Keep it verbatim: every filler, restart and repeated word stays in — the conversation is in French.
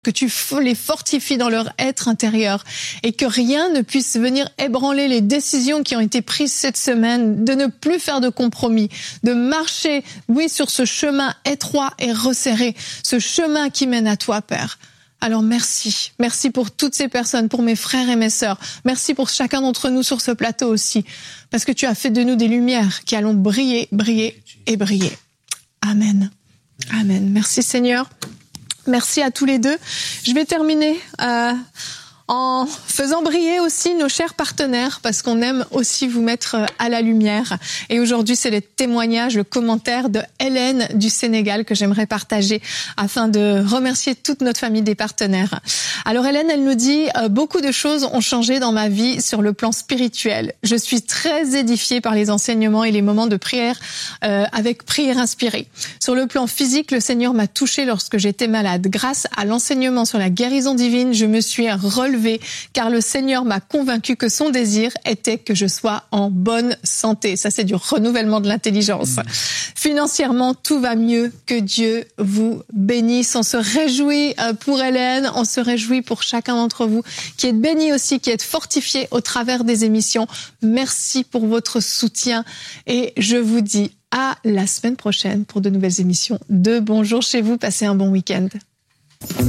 que tu les fortifies dans leur être intérieur et que rien ne puisse venir ébranler les décisions qui ont été prises cette semaine, de ne plus faire de compromis, de marcher, oui, sur ce chemin étroit et resserré, ce chemin qui mène à toi, Père. Alors merci, merci pour toutes ces personnes, pour mes frères et mes sœurs. Merci pour chacun d'entre nous sur ce plateau aussi, parce que tu as fait de nous des lumières qui allons briller, briller et briller. Amen. Amen. Merci Seigneur. Merci à tous les deux. Je vais terminer euh, en faisant briller aussi nos chers partenaires, parce qu'on aime aussi vous mettre à la lumière. Et aujourd'hui, c'est le témoignage, le commentaire de Hélène du Sénégal que j'aimerais partager afin de remercier toute notre famille des partenaires. Alors Hélène, elle nous dit euh, « Beaucoup de choses ont changé dans ma vie sur le plan spirituel. Je suis très édifiée par les enseignements et les moments de prière euh, avec prière inspirée. Sur le plan physique, le Seigneur m'a touchée lorsque j'étais malade. Grâce à l'enseignement sur la guérison divine, je me suis relevée car le Seigneur m'a convaincu que son désir était que je sois en bonne santé. » Ça, c'est du renouvellement de l'intelligence. Mmh. Financièrement, tout va mieux. Que Dieu vous bénisse. On se réjouit pour Hélène, on se réjouit pour chacun d'entre vous qui êtes bénis aussi, qui êtes fortifiés au travers des émissions. Merci pour votre soutien et je vous dis à la semaine prochaine pour de nouvelles émissions de Bonjour chez vous. Passez un bon week-end.